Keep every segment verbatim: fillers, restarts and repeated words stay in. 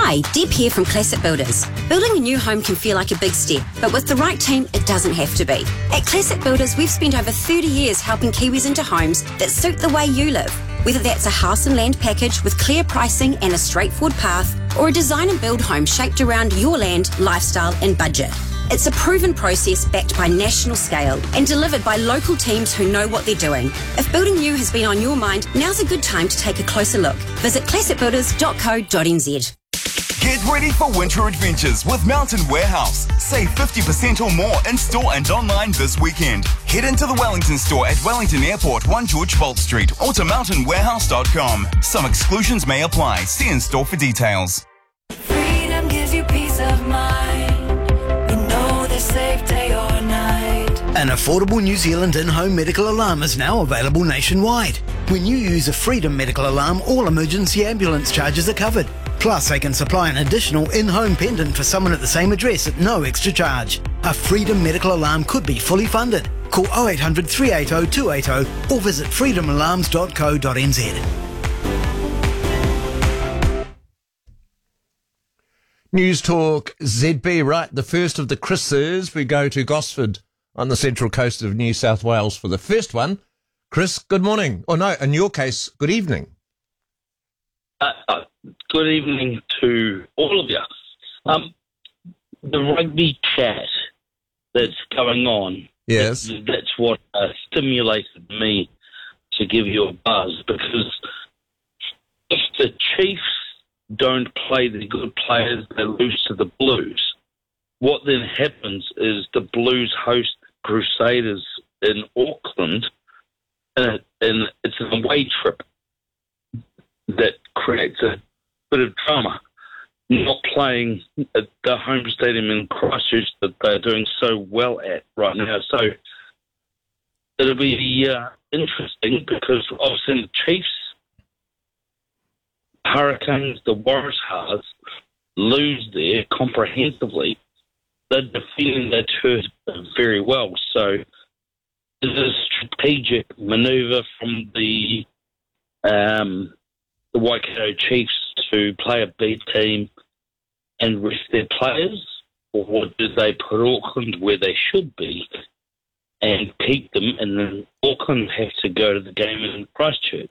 Hi, Deb here from Classic Builders. Building a new home can feel like a big step, but with the right team, it doesn't have to be. At Classic Builders, we've spent over thirty years helping Kiwis into homes that suit the way you live. Whether that's a house and land package with clear pricing and a straightforward path, or a design and build home shaped around your land, lifestyle and budget. It's a proven process backed by national scale and delivered by local teams who know what they're doing. If building new has been on your mind, now's a good time to take a closer look. Visit classic builders dot co dot n z. Get ready for winter adventures with Mountain Warehouse. Save fifty percent or more in store and online this weekend. Head into the Wellington store at Wellington Airport, one George Bolt Street, or to mountain warehouse dot com. Some exclusions may apply. See in store for details. Freedom gives you peace of mind. You know they're safe day or night. An affordable New Zealand in-home medical alarm is now available nationwide. When you use a Freedom medical alarm, all emergency ambulance charges are covered. Plus, they can supply an additional in-home pendant for someone at the same address at no extra charge. A Freedom medical alarm could be fully funded. Call oh eight hundred, three eight oh, two eight oh or visit freedom alarms dot co dot n z. News Talk Z B, right, the first of the Chris's. We go to Gosford on the central coast of New South Wales for the first one. Chris, good morning. Oh, no, in your case, good evening. Uh, uh, good evening to all of you. Um, the rugby chat that's going on, yes, that, that's what uh, stimulated me to give you a buzz, because if the Chiefs don't play the good players, they lose to the Blues. What then happens is the Blues host Crusaders in Auckland, and, and it's an away trip that creates a bit of drama. Not playing at the home stadium in Christchurch that they're doing so well at right now. So it'll be uh, interesting, because obviously the Chiefs, Hurricanes, the Waratahs lose there comprehensively. They're defending their turf very well. So it's a strategic manoeuvre from the um, the Waikato Chiefs to play a B team and rest their players, or do they put Auckland where they should be and keep them, and then Auckland have to go to the game in Christchurch?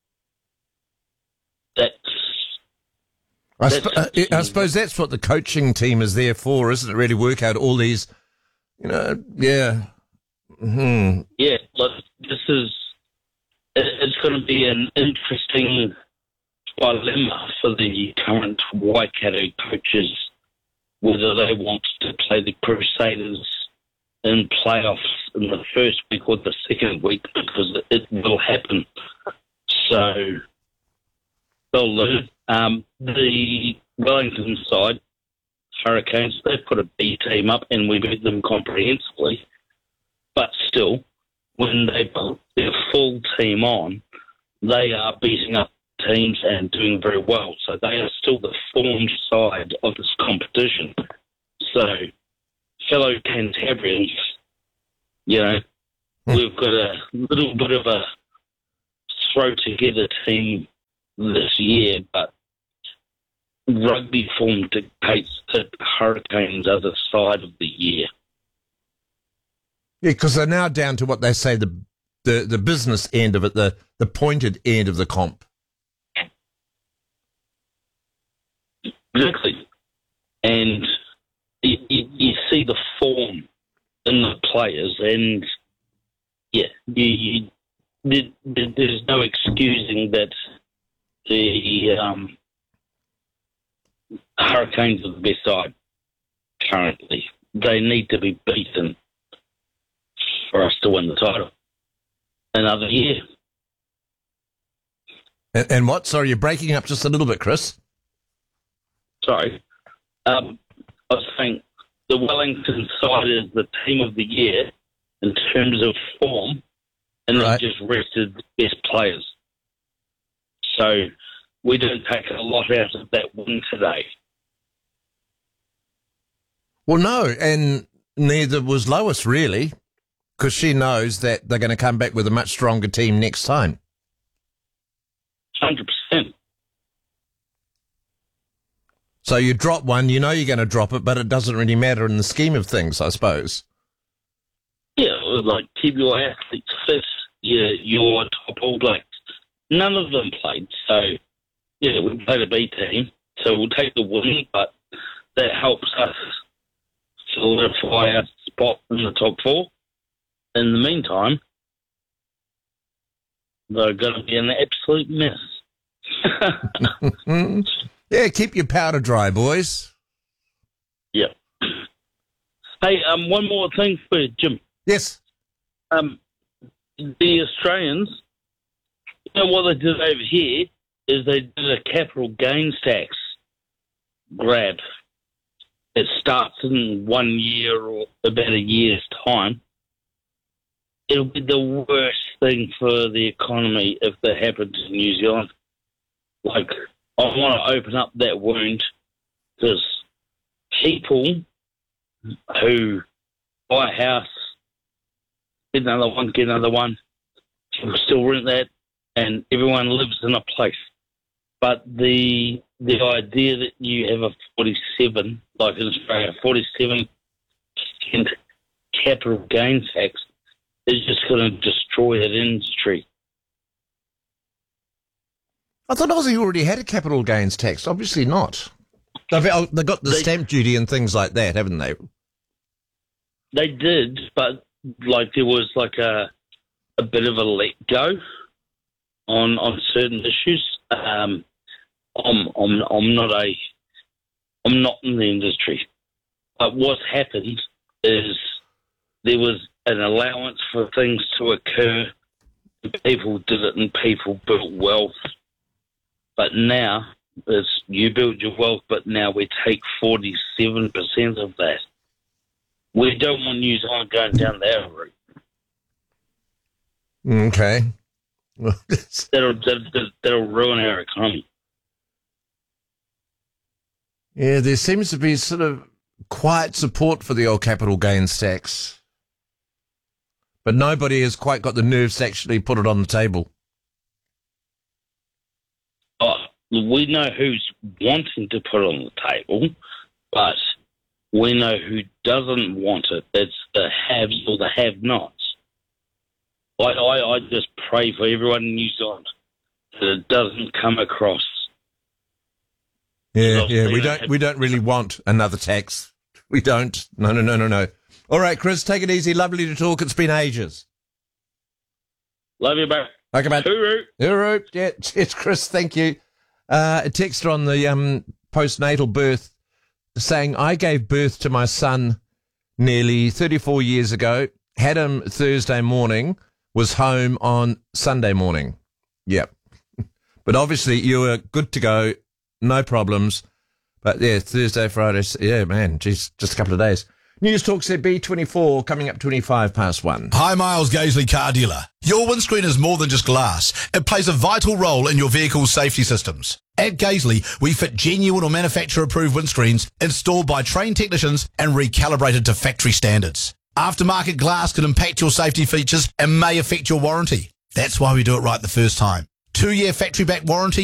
That's, I, that's sp- uh, I suppose that's what the coaching team is there for, isn't it? Really work out all these, you know, yeah. Mm-hmm. Yeah, look, this is, it, it's going to be an interesting dilemma for the current Waikato coaches, whether they want to play the Crusaders in playoffs in the first week or the second week, because it will happen. So they'll learn. Um, the Wellington side, Hurricanes, they put a B team up and we beat them comprehensively. But still, when they put their full team on, they are beating up teams and doing very well. So they are still the formed side of this competition. So, fellow Cantabrians, you know, we've got a little bit of a throw-together team this year, but rugby form dictates that Hurricanes are the side of the year. Yeah, because they're now down to what they say the the, the business end of it, the, the pointed end of the comp. Exactly. And you, you, you see the form in the players, and yeah, you, you, there, there's no excusing that the um, Hurricanes are the best side currently. They need to be beaten for us to win the title another year. And, and what? Sorry, you're breaking up just a little bit, Chris. Sorry. Um, I was saying the Wellington side is the team of the year in terms of form, and right. They've just rested the best players. So we didn't take a lot out of that win today. Well, no, and neither was Lois, really, because she knows that they're going to come back with a much stronger team next time. one hundred percent. So you drop one, you know you're going to drop it, but it doesn't really matter in the scheme of things, I suppose. Yeah, like keep your athletes fit, yeah, your top All Blacks. None of them played, so yeah, we played a B team, so we'll take the win, but that helps us solidify our spot in the top four. In the meantime, they're going to be an absolute mess. Yeah, keep your powder dry, boys. Yeah. Hey, um, one more thing for you, Jim. Yes. Um, the Australians, you know what they did over here is they did a capital gains tax grab. It starts in one year or about a year's time. It'll be the worst thing for the economy if that happens in New Zealand. Like, I want to open up that wound because people who buy a house, get another one, get another one, will still rent that, and everyone lives in a place. But the the idea that you have a forty-seven, like in Australia, forty-seven percent capital gains tax is just going to destroy that industry. I thought Aussie already had a capital gains tax. Obviously not. They've, they've got the They- stamp duty and things like that, haven't they? They did, but like there was like a a bit of a let go on on certain issues. Um, I'm I'm I'm not a I'm not in the industry, but what's happened is there was an allowance for things to occur. People did it, and people built wealth. But now it's you build your wealth, but now we take forty-seven percent of that. We don't want New Zealand going down that route. Okay. That'll, that'll, that'll ruin our economy. Yeah, there seems to be sort of quiet support for the old capital gains tax. But nobody has quite got the nerves to actually put it on the table. Oh, we know who's wanting to put it on the table, but we know who doesn't want it. It's the haves or the have-nots. I, I, I just pray for everyone in New Zealand that it doesn't come across. Yeah, Because yeah, they we don't don't have- we don't really want another tax. We don't. No, no, no, no, no. All right, Chris, take it easy. Lovely to talk. It's been ages. Love you, mate. Okay, mate. Hooroo. Hooroo. Yeah, it's Chris. Thank you. Uh, a texter on the um, postnatal birth saying, I gave birth to my son nearly thirty-four years ago, had him Thursday morning, was home on Sunday morning. Yep. But obviously you were good to go, no problems. But yeah, Thursday, Friday, yeah, man, geez, just a couple of days. News Talk said B twenty-four coming up twenty-five past one. Hi, Miles Gaisley car dealer. Your windscreen is more than just glass. It plays a vital role in your vehicle's safety systems. At Gaisley, we fit genuine or manufacturer-approved windscreens installed by trained technicians and recalibrated to factory standards. Aftermarket glass can impact your safety features and may affect your warranty. That's why we do it right the first time. Two-year factory-back warranty